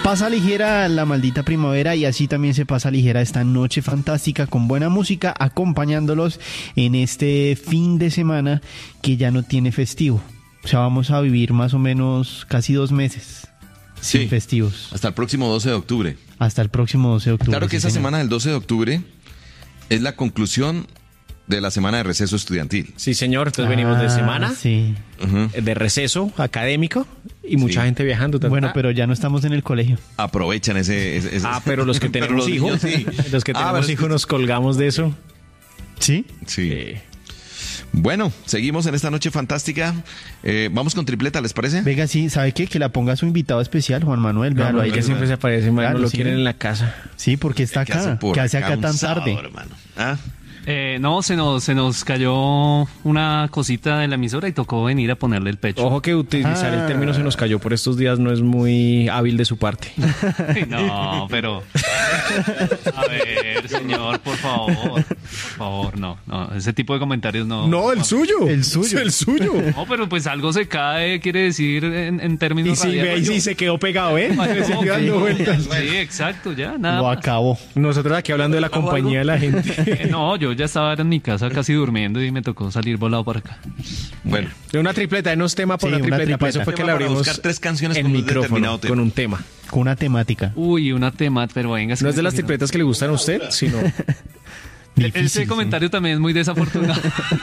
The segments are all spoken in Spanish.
Pasa ligera la maldita primavera y así también se pasa ligera esta noche fantástica con buena música acompañándolos en este fin de semana que ya no tiene festivo. O sea, vamos a vivir más o menos casi 2 meses sin festivos. Hasta el próximo 12 de octubre. Hasta el próximo 12 de octubre. Claro que sí, esa señor. semana del 12 de octubre es la conclusión de la semana de receso estudiantil. Sí, señor. Entonces venimos de semana, Sí. de receso académico y mucha gente viajando. Bueno, pero ya no estamos en el colegio. Aprovechan ese pero los que pero tenemos los hijos, niños, sí. los que tenemos hijos nos colgamos de eso. ¿Sí? Sí. Bueno, seguimos en esta noche fantástica. Vamos con tripleta, ¿les parece? Venga, sí, ¿sabe qué? Que la ponga su invitado especial, Juan Manuel. No, Véalo ahí. que siempre se aparece, man, Claro, no lo sí. quieren en la casa. Sí, porque está acá. ¿Qué hace acá tan tarde? Hermano. ¿Ah? No, se nos cayó una cosita de la emisora y tocó venir a ponerle el pecho. Ojo que utilizar el término se nos cayó por estos días no es muy hábil de su parte. No, pero... A ver, señor, por favor, no, ese tipo de comentarios no. No, el suyo. El suyo. El suyo. No, pero pues algo se cae, quiere decir en términos Y radiales. sí se quedó pegado, ¿eh? No, Se siguió dando vueltas. Sí, exacto, ya, nada Lo más. acabó. Nosotros aquí hablando de la compañía de la gente. No, yo ya estaba en mi casa casi durmiendo y me tocó salir volado para acá. Bueno, De una tripleta, denos tema por Sí, una una tripleta. Para eso tripleta. fue que le Tema para abrimos buscar 3 canciones el con un micrófono determinado tema. con un tema. Con una temática. Uy, una tema, pero venga. No es de las tripletas que le gustan a usted, sino... Difícil, Ese comentario también es muy desafortunado.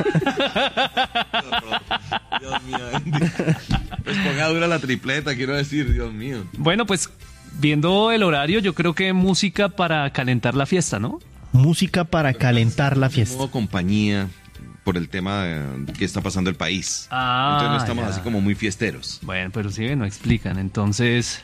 Dios mío. Pues ponga dura la tripleta, quiero decir, Dios mío. Bueno, pues viendo el horario, yo creo que música para calentar la fiesta, ¿no? Música para calentar la fiesta. Modo compañía por el tema que está pasando el país. Ah, Entonces no estamos ya. así como muy fiesteros. Bueno, pero sí, no explican. Entonces...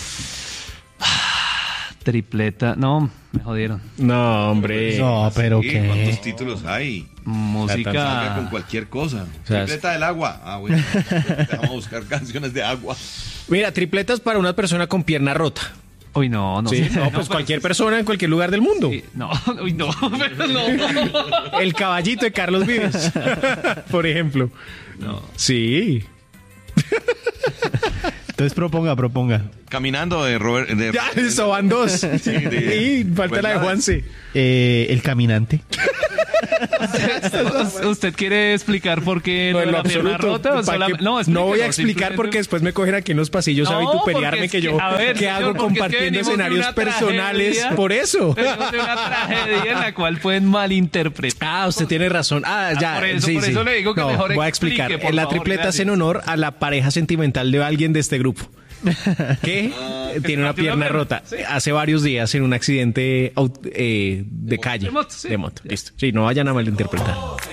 tripleta. No, me jodieron. No, hombre. No, pero Sí, qué. ¿cuántos títulos hay? Salga con Música... cualquier cosa. O sea, Tripleta del agua. Ah, bueno. Vamos a buscar canciones de agua. Mira, tripletas para una persona con pierna rota. Uy, no. Sí, sé. no, pues pero- cualquier persona en cualquier lugar del mundo. Sí, no, uy, no, pero no. El caballito de Carlos Vives, por ejemplo. No. Sí. Entonces proponga. Caminando de Robert. Ya, eso van 2. Y falta la de Juanse. El caminante. ¿Usted quiere explicar por qué No, lo en de lo la pierna absoluto. rota? O ¿Para qué? no, No voy a explíquelo, explicar simplemente- porque después me cogen aquí en los pasillos a No, vituperiarme porque que es yo a ver, ¿qué señor, hago porque es que compartiendo venimos de escenarios una personales tragedia. por eso. Venimos de una tragedia en la cual pueden malinterpretar. Ah, usted tiene razón. Ya. por eso- sí, por sí. eso le digo que No, mejor voy a explique, explicar. por La favor, tripleta es en gracias. honor a la pareja sentimental de alguien de este grupo. Que tiene una pierna rota. Hace varios días en un accidente de calle. De moto, sí. De moto, listo. Sí, no vayan a malinterpretar.